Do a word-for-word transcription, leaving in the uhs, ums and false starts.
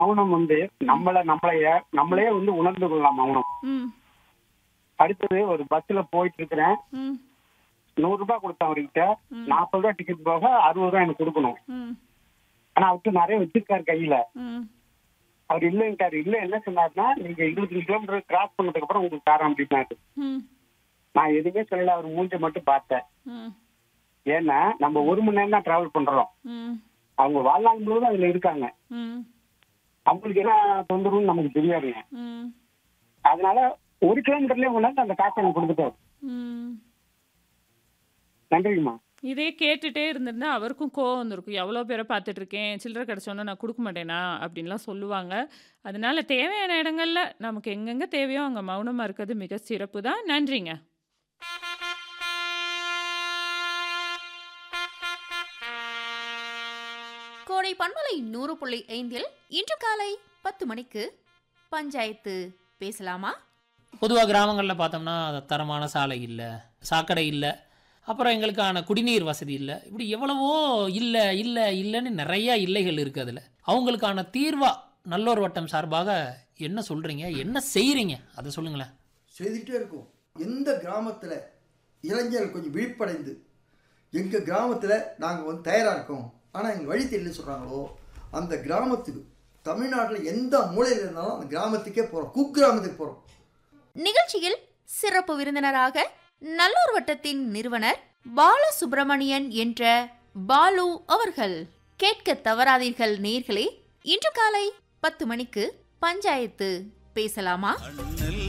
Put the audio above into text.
மௌனம் வந்து நம்மள நம்மளைய நம்மளே வந்து உணர்ந்து கொள்ளலாம் மௌனம். ம் அடுத்தது ஒரு பஸ்ல போயிட்டு இருக்கிறேன், ம் நூறு ரூபாய் கொடுத்தேன் அவர்கிட்ட, நாற்பது ரூபாய் டிக்கெட் போக அறுபது ரூபாய் எனக்கு கொடுக்கணும். ம் ஆனா அவர்கிட்ட நிறைய வச்சிருக்காரு கையில. ம் அவர் இல்லைன்ட்டாரு. இல்ல என்ன சொன்னாருன்னா, நீங்க இருபத்தஞ்சு கிலோமீட்டர் கிராஸ் பண்ணதுக்கு அப்புறம் உங்களுக்கு தரேன் அப்படின்னாரு. ம் நான் எதுவுமே சொல்லல, அவர் மூஞ்ச மட்டும் பார்த்தேன். ம் ஏன்னா நம்ம ஒரு மணி நேரம் தான் டிராவல் பண்றோம், ம் அவங்க வாழ்நாள் முழுவதும் அதுல இருக்காங்க, ம் அவங்களுக்கு என்ன தொந்தரவுன்னு நமக்கு தெரியாதுங்க. ம் அதனால ஒரு கிலோமீட்டர்லயே கொண்டாந்து அந்த காசை எனக்கு கொடுத்துட்டாரு. ம் நன்றிங்கம்மா. இதே கேட்டுட்டே இருந்திருந்தா அவருக்கும் கோவம் வந்திருக்கும். எவ்வளோ பேரை பார்த்துட்டு இருக்கேன், சில்லறை கிடைச்சோன்னே நான் கொடுக்க மாட்டேனா அப்படின்லாம் சொல்லுவாங்க. அதனால தேவையான இடங்கள்ல நமக்கு எங்கெங்க தேவையோ அங்கே மௌனமாக இருக்கிறது மிக சிறப்பு தான். நன்றிங்க. கோடை பண்பலை நூறு புள்ளி ஐந்தில் இன்று காலை பத்து மணிக்கு பஞ்சாயத்து பேசலாமா? பொதுவாக கிராமங்களில் பார்த்தோம்னா தரமான சாலை இல்லை, சாக்கடை இல்லை, அப்புறம் எங்களுக்கான குடிநீர் வசதி இல்லை, இப்படி எவ்வளவோ இல்லை இல்லை இல்லைன்னு நிறையா இல்லைகள் இருக்குது. அதில் அவங்களுக்கான தீர்வா நல்லோர் வட்டம் சார்பாக என்ன சொல்கிறீங்க, என்ன செய்கிறீங்க, அதை சொல்லுங்களேன். செய்துகிட்டே இருக்கும். எந்த கிராமத்தில் இளைஞர்கள் கொஞ்சம் விழிப்படைந்து எங்கள் கிராமத்தில் நாங்கள் வந்து தயாராக இருக்கோம், ஆனால் எங்கள் வழி தெரியல சொல்கிறாங்களோ, அந்த கிராமத்துக்கு தமிழ்நாட்டில் எந்த மூலையில் இருந்தாலும் அந்த கிராமத்துக்கே போகிறோம், குக்கிராமத்துக்கு போகிறோம். நிகழ்ச்சியில் சிறப்பு விருந்தினராக நல்லூர் வட்டத்தின் நிறுவனர் பாலசுப்ரமணியன் என்ற பாலு அவர்கள். கேட்க தவறாதீர்கள் நேயர்களே. இன்று காலை பத்து மணிக்கு பஞ்சாயத்து பேசலாமா?